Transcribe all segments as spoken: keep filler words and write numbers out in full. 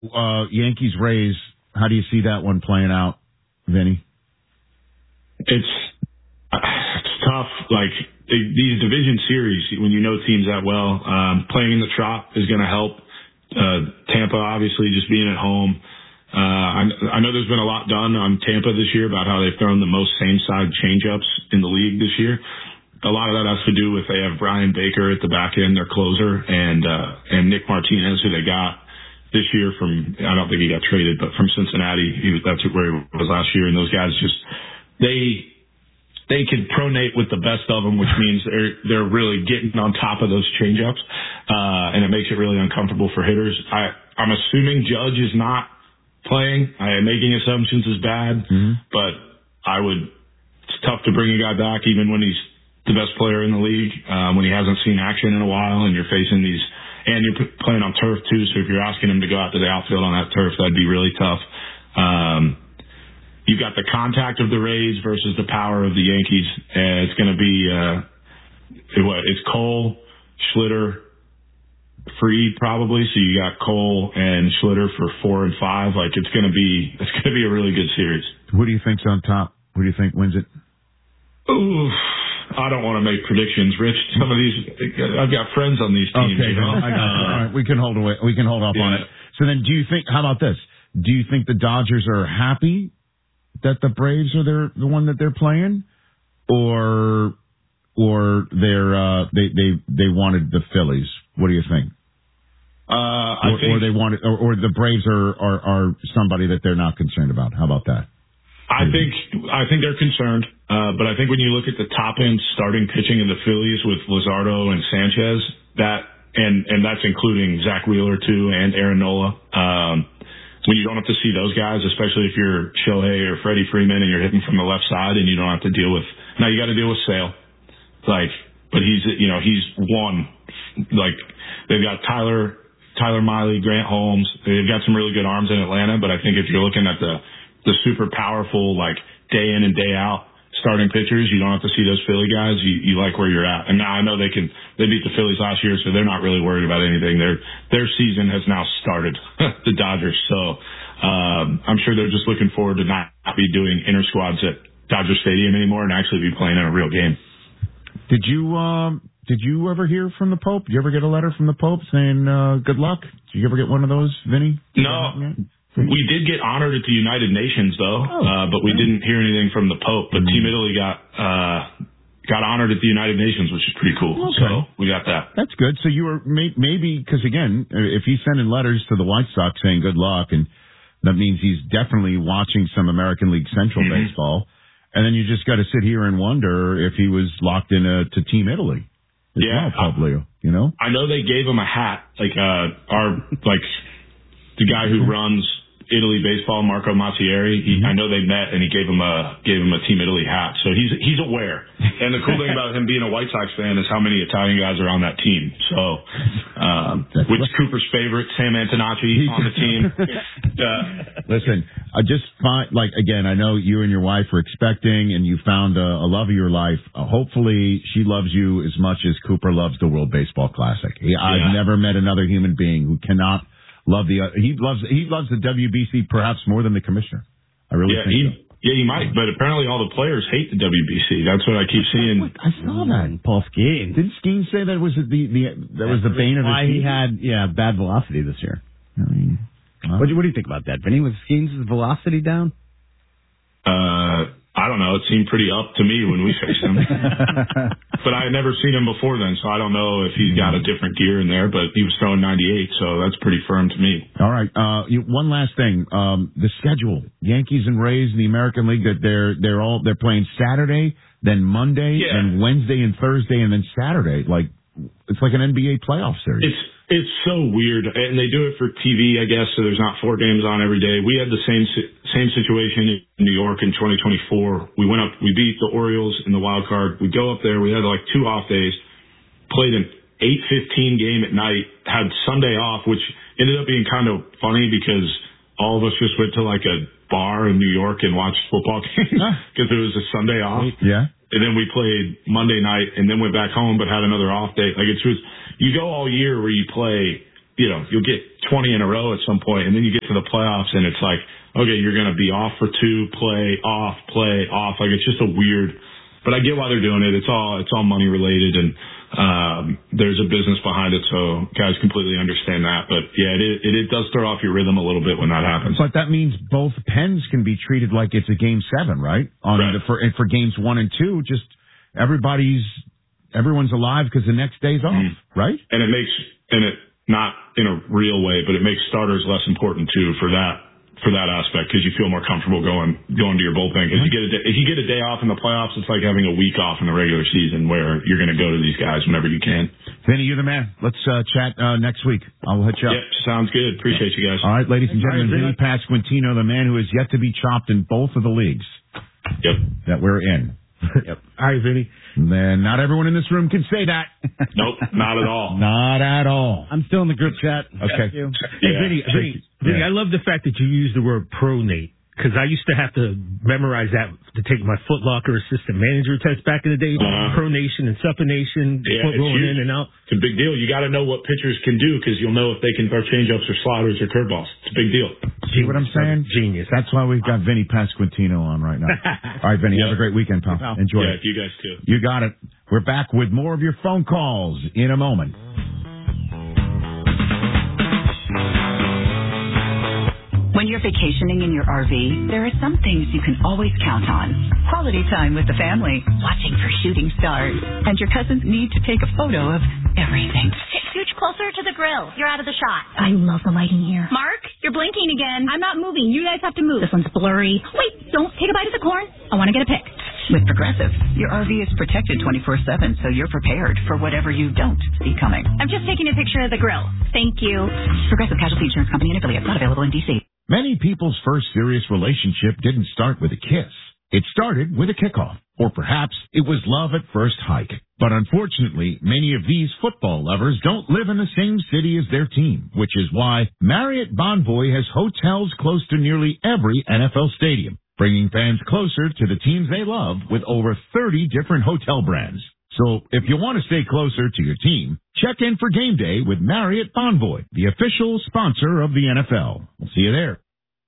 uh, Yankees Rays. How do you see that one playing out, Vinny? It's it's tough. Like these division series, when you know teams that well, um, playing in the Trop is going to help. Uh, Tampa, obviously, just being at home. Uh, I, I know there's been a lot done on Tampa this year about how they've thrown the most same-side changeups in the league this year. A lot of that has to do with they have Brian Baker at the back end, their closer, and uh, and Nick Martinez, who they got this year from, I don't think he got traded, but from Cincinnati. He was, that's where he was last year. And those guys just, they they can pronate with the best of them, which means they're they're really getting on top of those changeups, uh, and it makes it really uncomfortable for hitters. I I'm assuming Judge is not playing. I am making assumptions is bad, mm-hmm. but I would. It's tough to bring a guy back even when he's the best player in the league, um, when he hasn't seen action in a while, and you're facing these, and you're p- playing on turf too. So if you're asking him to go out to the outfield on that turf, that'd be really tough. Um, you've got the contact of the Rays versus the power of the Yankees. Uh, it's going to be uh, it, what? It's Cole, Schlitter, Fried probably. So you got Cole and Schlitter for four and five. Like it's going to be, it's going to be a really good series. Who do you think's on top? Who do you think wins it? Ooh, I don't want to make predictions, Rich. Some of these, I've got friends on these teams. Okay, you know? I got you. All right, we can hold away. We can hold off yeah. on it. So then, do you think? How about this? Do you think the Dodgers are happy that the Braves are their, the one that they're playing, or or they're uh, they they they wanted the Phillies? What do you think? Uh, I or, think, or they wanted, or, or the Braves are, are are somebody that they're not concerned about. How about that? I think I think they're concerned, uh, but I think when you look at the top end starting pitching of the Phillies with Luzardo and Sanchez, that and and that's including Zach Wheeler too and Aaron Nola. Um, when you don't have to see those guys, especially if you're Shohei or Freddie Freeman and you're hitting from the left side and you don't have to deal with now you got to deal with Sale, like, but he's you know he's one like they've got Tyler. Tyler Miley, Grant Holmes. They've got some really good arms in Atlanta, but I think if you're looking at the the super powerful, like day in and day out starting pitchers, you don't have to see those Philly guys. You, you like where you're at. And now I know they can. They beat the Phillies last year, so they're not really worried about anything. Their their season has now started. The Dodgers. So um, I'm sure they're just looking forward to not be doing inter squads at Dodger Stadium anymore and actually be playing in a real game. Did you? Um Did you ever hear from the Pope? Did you ever get a letter from the Pope saying uh, good luck? Did you ever get one of those, Vinny? No. We did get honored at the United Nations, though, oh, uh, but we didn't hear anything from the Pope. But mm-hmm. Team Italy got uh, got honored at the United Nations, which is pretty cool. Okay. So we got that. That's good. So you were may- maybe, because again, if he's sending letters to the White Sox saying good luck, and that means he's definitely watching some American League Central mm-hmm. baseball, and then you just got to sit here and wonder if he was locked in a, to Team Italy. As yeah, well, Publio, you know. I know they gave him a hat, like uh, our like the guy who runs Italy baseball, Marco Mazzieri. He, mm-hmm. I know they met, and he gave him a gave him a Team Italy hat, so he's he's aware. And the cool thing about him being a White Sox fan is how many Italian guys are on that team. So, um, which Cooper's favorite, Sam Antonacci on the team. uh, Listen, I just find like again, I know you and your wife were expecting, and you found a, a love of your life. Uh, hopefully, she loves you as much as Cooper loves the World Baseball Classic. He, yeah. I've never met another human being who cannot. Love the uh, he loves he loves the W B C perhaps more than the commissioner. I really yeah, think he, so. Yeah, he might, but apparently all the players hate the W B C. That's what I keep seeing. I saw that. Paul Skeens. Didn't Skeens say that was the, the that was the bane of his why he had yeah bad velocity this year? I mean, well, what do you what do you think about that, Vinny? Was Skeens' velocity down? Uh. I don't know. It seemed pretty up to me when we faced him. But I had never seen him before then, so I don't know if he's got a different gear in there, but he was throwing ninety-eight, so that's pretty firm to me. All right. Uh, you, one last thing. Um, the schedule. Yankees and Rays in the American League, that they're, they're all, they're playing Saturday, then Monday, yeah. then Wednesday and Thursday, and then Saturday. Like, it's like an N B A playoff series. It's, It's so weird, and they do it for T V, I guess, so there's not four games on every day. We had the same same situation in New York in twenty twenty-four. We went up, we beat the Orioles in the wild card. We go up there, we had like two off days, played an eight fifteen game at night, had Sunday off, which ended up being kind of funny because all of us just went to like a bar in New York and watched football games because it was a Sunday off. Yeah. And then we played Monday night and then went back home but had another off day. Like it's just, you go all year where you play you know, you'll get twenty in a row at some point, and then you get to the playoffs, and it's like, okay, you're going to be off for two, play, off, play, off. Like, it's just a weird, but I get why they're doing it. It's all, it's all money related, and um, there's a business behind it, so guys completely understand that. But yeah, it, it, it does throw off your rhythm a little bit when that happens. But that means both pens can be treated like it's a game seven, right? On right. The, for, for games one and two, just everybody's, everyone's alive because the next day's off, mm. right? And it makes, and it, not in a real way, but it makes starters less important too for that for that aspect because you feel more comfortable going going to your bullpen. Because you get a day, if you get a day off in the playoffs, it's like having a week off in the regular season where you're going to go to these guys whenever you can. Vinny, you're the man. Let's uh, chat uh, next week. I'll hit you up. Yep, sounds good. Appreciate you guys. All right, ladies and gentlemen, Vinny Pasquantino, the man who has yet to be chopped in both of the leagues. Yep. That we're in. Yep. All right, Vinny. Then not everyone in this room can say that. Nope, not at all. Not at all. I'm still in the group chat. Okay. Hey, yeah. Vinny, Vinny, Vinny yeah. I love the fact that you use the word pronate. Because I used to have to memorize that to take my Foot Locker assistant manager test back in the day. Uh, pronation and supination, yeah, foot rolling in and out. It's a big deal. You got to know what pitchers can do because you'll know if they can throw changeups or sliders or curveballs. It's a big deal. See what I'm saying? Genius. That's why we've got Vinny Pasquantino on right now. All right, Vinny, yep. Have a great weekend, pal. Enjoy yeah, it. You guys too. You got it. We're back with more of your phone calls in a moment. When you're vacationing in your R V, there are some things you can always count on. Quality time with the family, watching for shooting stars, and your cousins need to take a photo of everything. Scooch closer to the grill. You're out of the shot. I love the lighting here. Mark, you're blinking again. I'm not moving. You guys have to move. This one's blurry. Wait, don't take a bite of the corn. I want to get a pic. With Progressive, your R V is protected twenty-four seven, so you're prepared for whatever you don't see coming. I'm just taking a picture of the grill. Thank you. Progressive Casualty Insurance Company and affiliates, not available in D C. Many people's first serious relationship didn't start with a kiss. It started with a kickoff. Or perhaps it was love at first hike. But unfortunately, many of these football lovers don't live in the same city as their team, which is why Marriott Bonvoy has hotels close to nearly every N F L stadium, bringing fans closer to the teams they love with over thirty different hotel brands. So if you want to stay closer to your team, check in for game day with Marriott Bonvoy, the official sponsor of the N F L. We'll see you there.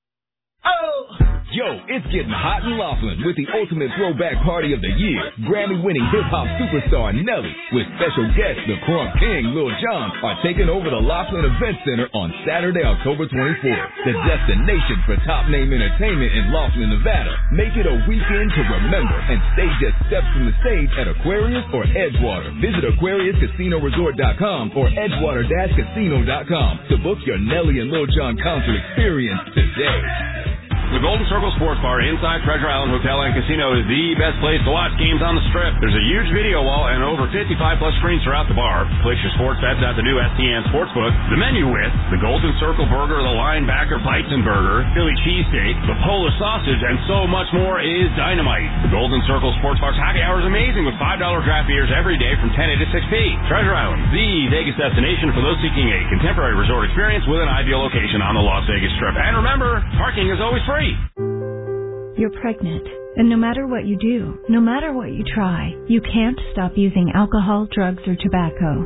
Yo, it's getting hot in Laughlin with the ultimate throwback party of the year. Grammy-winning hip-hop superstar Nelly with special guests the Crunk King, Lil Jon, are taking over the Laughlin Event Center on Saturday, October twenty-fourth. The destination for top-name entertainment in Laughlin, Nevada. Make it a weekend to remember and stay just steps from the stage at Aquarius or Edgewater. Visit Aquarius Casino Resort dot com or Edgewater Casino dot com to book your Nelly and Lil Jon concert experience today. The Golden Circle Sports Bar inside Treasure Island Hotel and Casino is the best place to watch games on the Strip. There's a huge video wall and over fifty-five plus screens throughout the bar. Place your sports bets at the new S T N Sportsbook. The menu with the Golden Circle Burger, the Linebacker Bison Burger, Philly Cheesesteak, the Polish Sausage, and so much more is dynamite. The Golden Circle Sports Bar's happy hour is amazing with five dollar draft beers every day from ten a to six p. Treasure Island, the Vegas destination for those seeking a contemporary resort experience with an ideal location on the Las Vegas Strip. And remember, parking is always free. You're pregnant, and no matter what you do, no matter what you try, you can't stop using alcohol, drugs, or tobacco.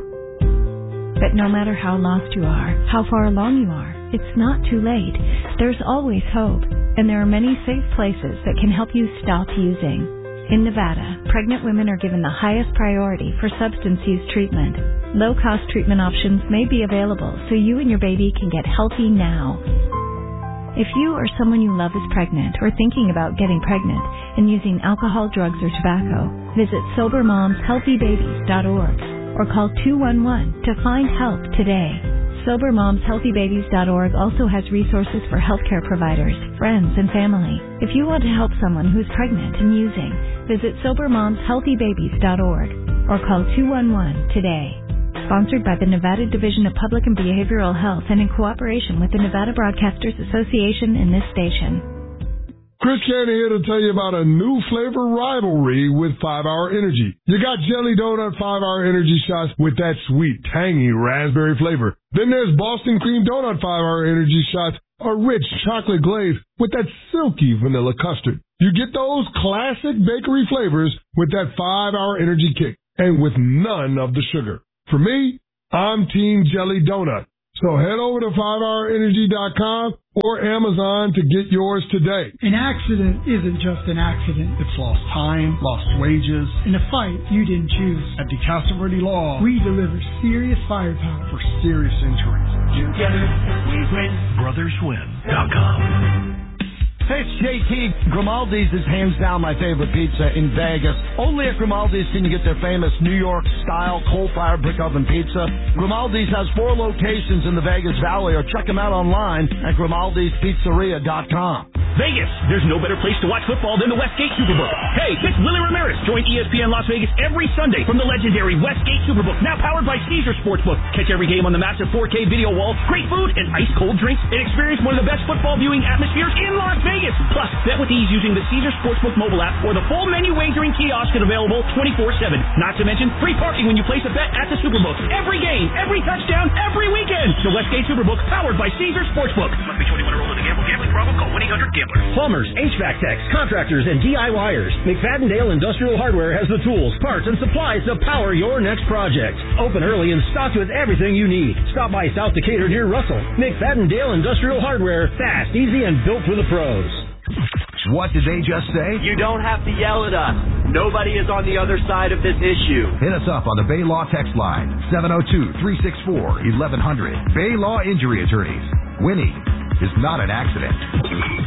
But no matter how lost you are, how far along you are, it's not too late. There's always hope, and there are many safe places that can help you stop using. In Nevada, pregnant women are given the highest priority for substance use treatment. Low-cost treatment options may be available so you and your baby can get healthy now. If you or someone you love is pregnant or thinking about getting pregnant and using alcohol, drugs, or tobacco, visit sober moms healthy babies dot org or call two one one to find help today. sober moms healthy babies dot org also has resources for healthcare providers, friends, and family. If you want to help someone who's pregnant and using, visit sober moms healthy babies dot org or call two one one today. Sponsored by the Nevada Division of Public and Behavioral Health and in cooperation with the Nevada Broadcasters Association and this station. Chris Cannon here to tell you about a new flavor rivalry with five hour Energy. You got Jelly Donut five hour Energy shots with that sweet, tangy raspberry flavor. Then there's Boston Cream Donut five hour Energy shots, a rich chocolate glaze with that silky vanilla custard. You get those classic bakery flavors with that five hour Energy kick and with none of the sugar. For me, I'm Team Jelly Donut. So head over to five hour energy dot com or Amazon to get yours today. An accident isn't just an accident. It's lost time, lost wages, in a fight you didn't choose. At DeCastle Verde Law, we deliver serious firepower for serious injuries. Together, we win. brothers win dot com. Hey, it's J T. Grimaldi's is hands down my favorite pizza in Vegas. Only at Grimaldi's can you get their famous New York-style coal-fired brick oven pizza. Grimaldi's has four locations in the Vegas Valley, or check them out online at grimaldis pizzeria dot com. Vegas, there's no better place to watch football than the Westgate Superbook. Hey, it's Willie Ramirez. Join E S P N Las Vegas every Sunday from the legendary Westgate Superbook, now powered by Caesar Sportsbook. Catch every game on the massive four K video wall, great food, and ice-cold drinks, and experience one of the best football viewing atmospheres in Las Vegas. Plus, bet with ease using the Caesar Sportsbook mobile app or the full menu wagering kiosk and available twenty-four seven. Not to mention free parking when you place a bet at the Superbook. Every game, every touchdown, every weekend. The Westgate Superbook, powered by Caesar Sportsbook. Must be twenty-one or older to gamble. Gambling problem? Call one eight hundred gambler. Plumbers, H V A C techs, contractors, and DIYers. McFadden-Dale Industrial Hardware has the tools, parts, and supplies to power your next project. Open early and stocked with everything you need. Stop by South Decatur near Russell. McFadden-Dale Industrial Hardware. Fast, easy, and built for the pros. What did they just say? You don't have to yell at us. Nobody is on the other side of this issue. Hit us up on the Bay Law text line, seven oh two, three six four, eleven hundred. Bay Law Injury Attorneys. Winning is not an accident.